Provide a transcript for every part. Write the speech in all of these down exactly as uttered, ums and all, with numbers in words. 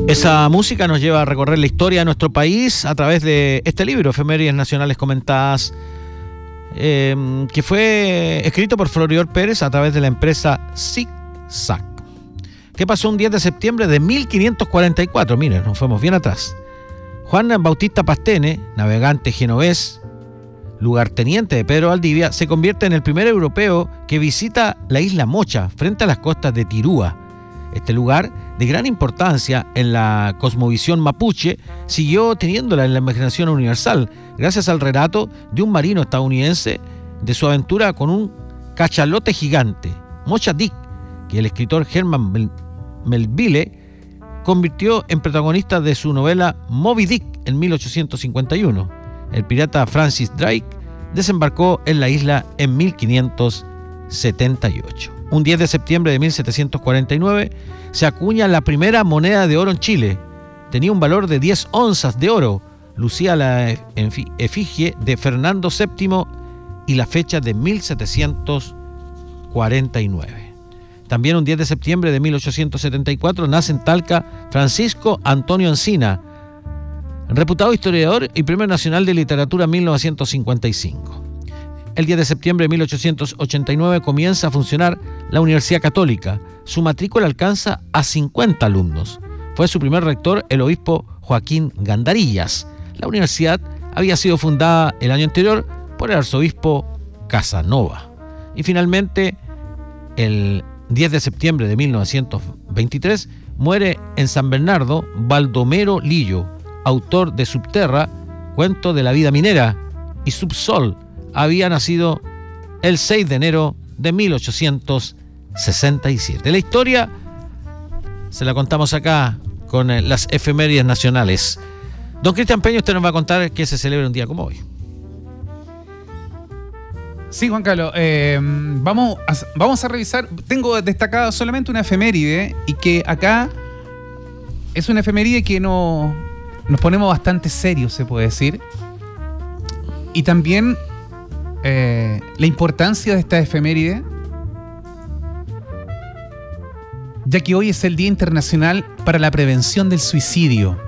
Esa música nos lleva a recorrer la historia de nuestro país a través de este libro, Efemérides Nacionales Comentadas, eh, que fue escrito por Floridor Pérez a través de la empresa Zig-Zag. ¿Qué pasó un diez de septiembre de mil quinientos cuarenta y cuatro? Miren, nos fuimos bien atrás. Juan Bautista Pastene, navegante genovés, lugarteniente de Pedro Valdivia, se convierte en el primer europeo que visita la isla Mocha, frente a las costas de Tirúa. Este lugar, de gran importancia en la cosmovisión mapuche, siguió teniéndola en la imaginación universal, gracias al relato de un marino estadounidense de su aventura con un cachalote gigante, Mocha Dick, que el escritor Herman Melville convirtió en protagonista de su novela Moby Dick en mil ochocientos cincuenta y uno. El pirata Francis Drake desembarcó en la isla en mil quinientos setenta y ocho. Un diez de septiembre de mil setecientos cuarenta y nueve se acuña la primera moneda de oro en Chile. Tenía un valor de diez onzas de oro, lucía la efigie de Fernando séptimo y la fecha de mil setecientos cuarenta y nueve. También un diez de septiembre de mil ochocientos setenta y cuatro nace en Talca Francisco Antonio Encina, reputado historiador y Premio Nacional de Literatura mil novecientos cincuenta y cinco. El diez de septiembre de mil ochocientos ochenta y nueve comienza a funcionar la Universidad Católica. Su matrícula alcanza a cincuenta alumnos. Fue su primer rector el obispo Joaquín Gandarillas. La universidad había sido fundada el año anterior por el arzobispo Casanova. Y finalmente, el diez de septiembre de mil novecientos veintitrés, muere en San Bernardo Baldomero Lillo, autor de Subterra, Cuento de la vida minera, y Subsol. Había nacido el seis de enero de mil ochocientos sesenta y siete. La historia se la contamos acá con eh, las efemérides nacionales. Don Cristian Peña, usted nos va a contar que se celebra un día como hoy. Sí, Juan Carlos, eh, vamos, a, vamos a revisar. Tengo destacada solamente una efeméride y que acá es una efeméride que no, nos ponemos bastante serios, se puede decir. Y también eh, la importancia de esta efeméride, ya que hoy es el Día Internacional para la Prevención del Suicidio.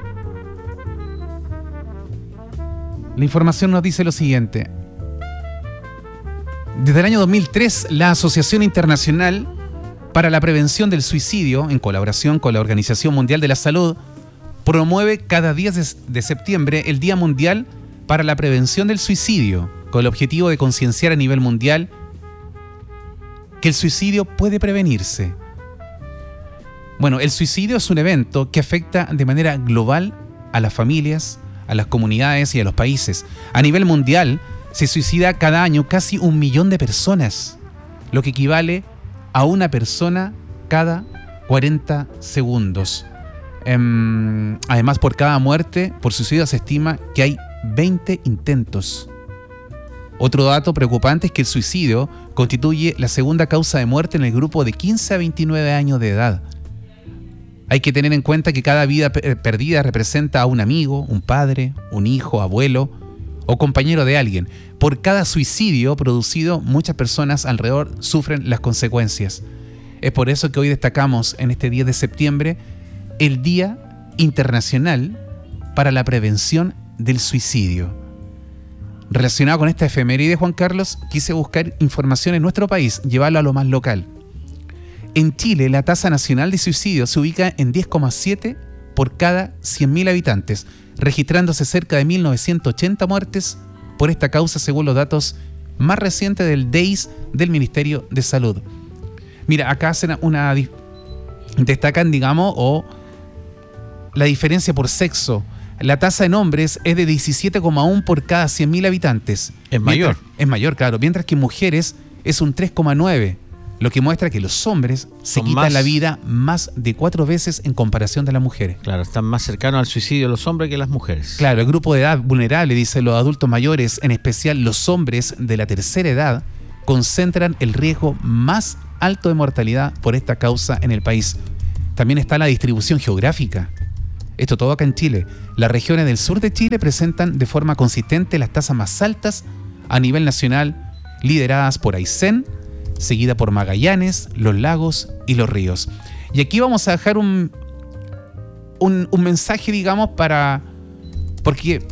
La información nos dice lo siguiente. Desde el año dos mil tres, la Asociación Internacional para la Prevención del Suicidio, en colaboración con la Organización Mundial de la Salud, promueve cada diez de septiembre el Día Mundial para la Prevención del Suicidio, con el objetivo de concienciar a nivel mundial que el suicidio puede prevenirse. Bueno, el suicidio es un evento que afecta de manera global a las familias, a las comunidades y a los países. A nivel mundial, se suicida cada año casi un millón de personas, lo que equivale a una persona cada cuarenta segundos. Um, además, por cada muerte por suicidio se estima que hay veinte intentos. Otro dato preocupante es que el suicidio constituye la segunda causa de muerte en el grupo de quince a veintinueve años de edad. Hay que tener en cuenta que cada vida per- perdida representa a un amigo, un padre, un hijo, abuelo o compañero de alguien. Por cada suicidio producido, muchas personas alrededor sufren las consecuencias. Es por eso que hoy destacamos en este diez de septiembre el Día Internacional para la Prevención del Suicidio. Relacionado con esta efeméride, Juan Carlos, quise buscar información en nuestro país, llevarlo a lo más local. En Chile, la tasa nacional de suicidio se ubica en diez coma siete por cada cien mil habitantes, registrándose cerca de mil novecientos ochenta muertes por esta causa según los datos más recientes del D E I S del Ministerio de Salud. Mira, acá hacen una... destacan, digamos, o la diferencia por sexo. La tasa en hombres es de diecisiete coma uno por cada cien mil habitantes. Es mayor. Mientras, es mayor, claro. Mientras que en mujeres es un tres coma nueve. Lo que muestra que los hombres se Son quitan más, la vida más de cuatro veces en comparación de las mujeres. Claro, están más cercanos al suicidio los hombres que las mujeres. Claro, el grupo de edad vulnerable, dice los adultos mayores, en especial los hombres de la tercera edad, concentran el riesgo más alto de mortalidad por esta causa en el país. También está la distribución geográfica. Esto todo acá en Chile. Las regiones del sur de Chile presentan de forma consistente las tasas más altas a nivel nacional, lideradas por Aysén, seguida por Magallanes, los lagos y los ríos. Y aquí vamos a dejar un, un, un mensaje, digamos, para... Porque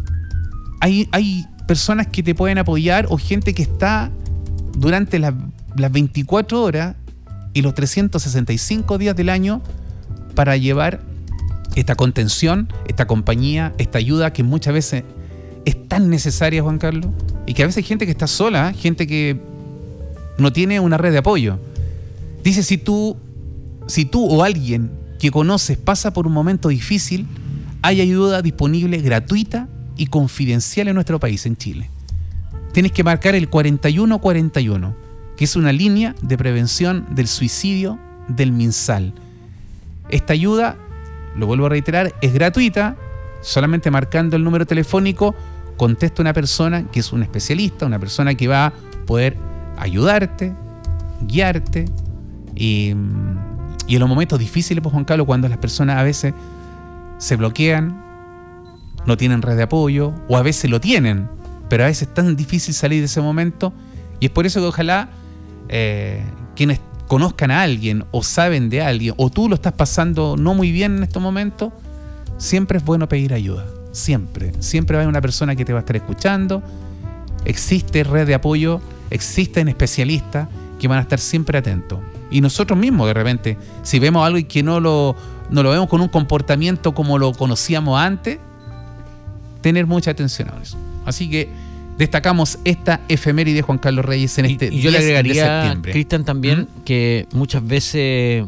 hay, hay personas que te pueden apoyar o gente que está durante las, las veinticuatro horas y los trescientos sesenta y cinco días del año para llevar esta contención, esta compañía, esta ayuda que muchas veces es tan necesaria, Juan Carlos, y que a veces hay gente que está sola, gente que no tiene una red de apoyo. Dice, si tú, si tú o alguien que conoces pasa por un momento difícil, hay ayuda disponible gratuita y confidencial en nuestro país, en Chile. Tienes que marcar el cuarenta y uno cuarenta y uno, que es una línea de prevención del suicidio del MinSal. Esta ayuda, lo vuelvo a reiterar, es gratuita. Solamente marcando el número telefónico contesta una persona que es un especialista, una persona que va a poder ayudarte, guiarte. Y, y en los momentos difíciles, pues, Juan Carlos, cuando las personas a veces se bloquean, no tienen red de apoyo, o a veces lo tienen, pero a veces es tan difícil salir de ese momento. Y es por eso que ojalá eh, quienes conozcan a alguien o saben de alguien, o tú lo estás pasando no muy bien en estos momentos, siempre es bueno pedir ayuda. Siempre. Siempre va a haber una persona que te va a estar escuchando. Existe red de apoyo, existen especialistas que van a estar siempre atentos. Y nosotros mismos, de repente, si vemos algo y que no lo, no lo vemos con un comportamiento como lo conocíamos antes, tener mucha atención a eso. Así que destacamos esta efeméride de Juan Carlos Reyes en este y yo le diez de agregaría, septiembre. Cristian, también, ¿Mm? que muchas veces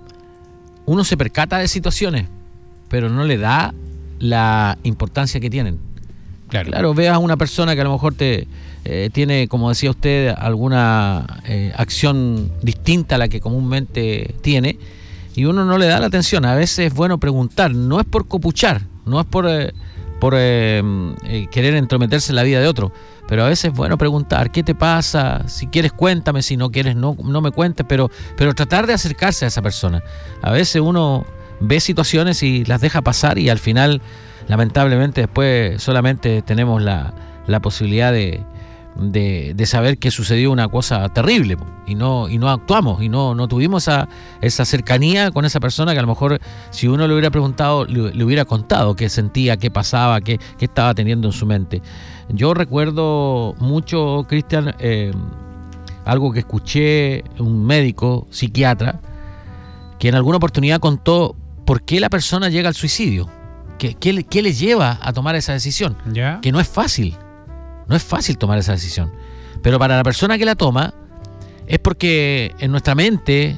uno se percata de situaciones, pero no le da la importancia que tienen. Claro, claro, veas a una persona que a lo mejor te eh, tiene, como decía usted, alguna eh, acción distinta a la que comúnmente tiene, y uno no le da la atención. A veces es bueno preguntar, no es por copuchar, no es por, eh, por eh, eh, querer entrometerse en la vida de otro, pero a veces es bueno preguntar, ¿qué te pasa? Si quieres cuéntame, si no quieres no, no me cuentes, pero, pero tratar de acercarse a esa persona. A veces uno ve situaciones y las deja pasar, y al final, lamentablemente, después solamente tenemos la, la posibilidad de, de, de saber que sucedió una cosa terrible, y no, y no actuamos, y no, no tuvimos esa, esa cercanía con esa persona que a lo mejor, si uno le hubiera preguntado, le, le hubiera contado qué sentía, qué pasaba, qué, qué estaba teniendo en su mente. Yo recuerdo mucho, Cristian, eh, algo que escuché, un médico psiquiatra, que en alguna oportunidad contó por qué la persona llega al suicidio. ¿Qué, qué, qué le lleva a tomar esa decisión? ¿Ya? Que no es fácil, no es fácil tomar esa decisión. Pero para la persona que la toma, es porque en nuestra mente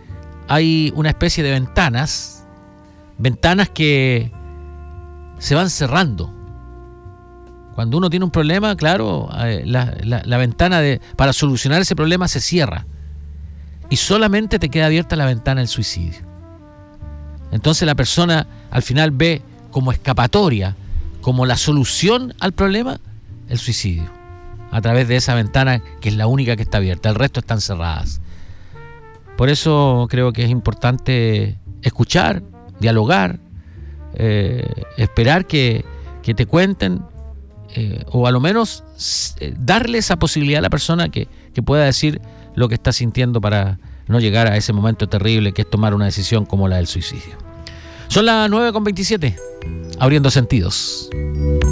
hay una especie de ventanas, ventanas que se van cerrando. Cuando uno tiene un problema, claro, la, la, la ventana de, para solucionar ese problema se cierra. Y solamente te queda abierta la ventana del suicidio. Entonces la persona al final ve como escapatoria, como la solución al problema, el suicidio, a través de esa ventana que es la única que está abierta. El resto están cerradas. Por eso creo que es importante escuchar, dialogar, eh, esperar que, que te cuenten, eh, o a lo menos eh, darle esa posibilidad a la persona que, que pueda decir lo que está sintiendo para no llegar a ese momento terrible que es tomar una decisión como la del suicidio. Son las nueve con veintisiete, abriendo sentidos.